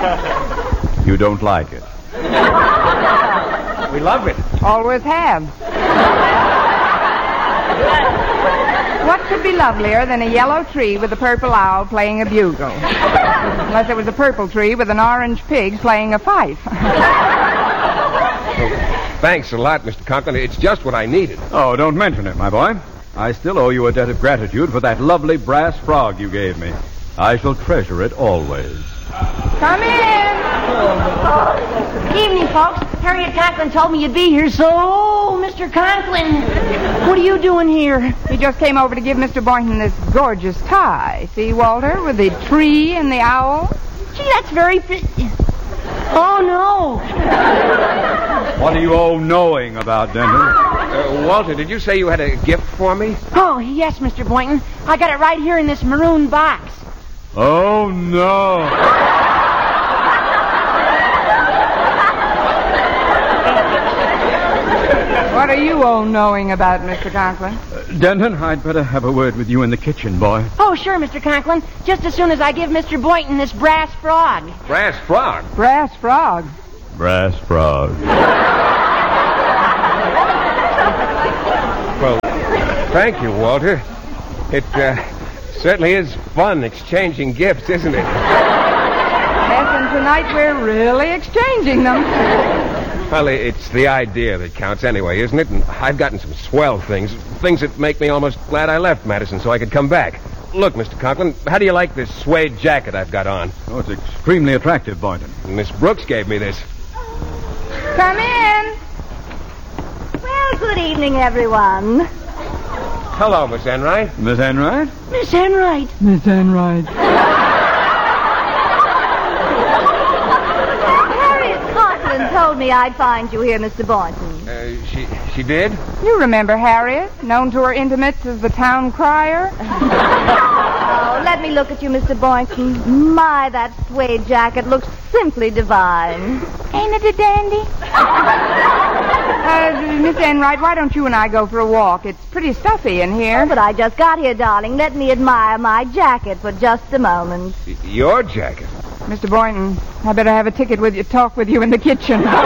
You don't like it. We love it. Always have. What could be lovelier than a yellow tree with a purple owl playing a bugle? Unless it was a purple tree with an orange pig playing a fife. Thanks a lot, Mr. Conklin. It's just what I needed. Oh, don't mention it, my boy. I still owe you a debt of gratitude for that lovely brass frog you gave me. I shall treasure it always. Come in. Evening, folks. Harriet Conklin told me you'd be here, so, Mr. Conklin, what are you doing here? He just came over to give Mr. Boynton this gorgeous tie. See, Walter, with the tree and the owl? Gee, that's very Oh, no. What do you owe knowing about, Denton? Walter, did you say you had a gift for me? Oh, yes, Mr. Boynton. I got it right here in this maroon box. Oh, no. What are you all knowing about, Mr. Conklin? Denton, I'd better have a word with you in the kitchen, boy. Oh, sure, Mr. Conklin. Just as soon as I give Mr. Boynton this brass frog. Brass frog? Brass frog. Brass frog. Well, thank you, Walter. It certainly is fun exchanging gifts, isn't it? Yes, and tonight we're really exchanging them. Well, it's the idea that counts anyway, isn't it? And I've gotten some swell things that make me almost glad I left Madison so I could come back. Look, Mr. Conklin, how do you like this suede jacket I've got on? Oh, it's extremely attractive, Boynton. Miss Brooks gave me this. Come in. Well, good evening, everyone. Hello, Miss Enright. Miss Enright? Miss Enright. Miss Enright. Told me I'd find you here, Mr. Boynton. She did? You remember Harriet, known to her intimates as the town crier? Oh, let me look at you, Mr. Boynton. My, that suede jacket looks simply divine. Ain't it a dandy? Miss Enright, why don't you and I go for a walk? It's pretty stuffy in here. Oh, but I just got here, darling. Let me admire my jacket for just a moment. Your jacket? Mr. Boynton, I better have a ticket with you, talk with you in the kitchen. Say,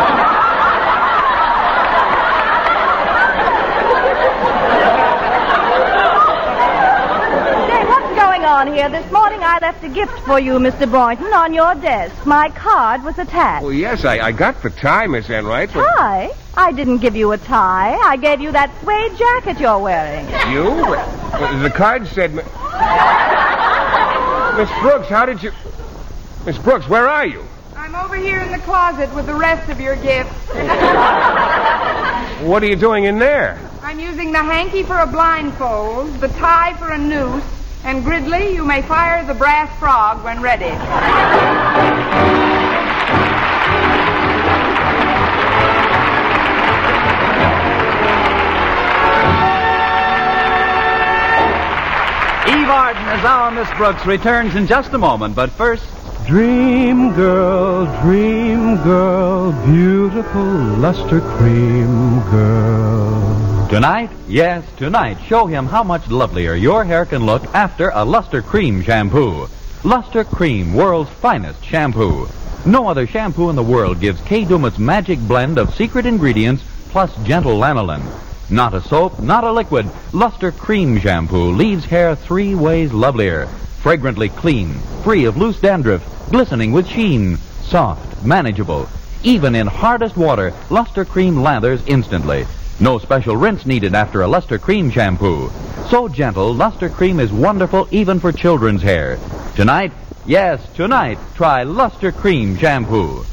what's going on here? This morning I left a gift for you, Mr. Boynton, on your desk. My card was attached. Well, yes, I got the tie, Miss Enright. But... Tie? I didn't give you a tie. I gave you that suede jacket you're wearing. You? The card said... Miss Brooks, how did you... Miss Brooks, where are you? I'm over here in the closet with the rest of your gifts. What are you doing in there? I'm using the hanky for a blindfold, the tie for a noose, and Gridley, you may fire the brass frog when ready. Eve Arden as our Miss Brooks returns in just a moment, but first... Dream girl, beautiful luster cream girl. Tonight, yes, tonight, show him how much lovelier your hair can look after a Luster Cream shampoo. Luster Cream, world's finest shampoo. No other shampoo in the world gives Kay Daumit's magic blend of secret ingredients plus gentle lanolin. Not a soap, not a liquid. Luster Cream shampoo leaves hair 3 ways lovelier. Fragrantly clean, free of loose dandruff, glistening with sheen, soft, manageable. Even in hardest water, Luster Cream lathers instantly. No special rinse needed after a Luster Cream shampoo. So gentle, Luster Cream is wonderful even for children's hair. Tonight, yes, tonight, try Luster Cream shampoo.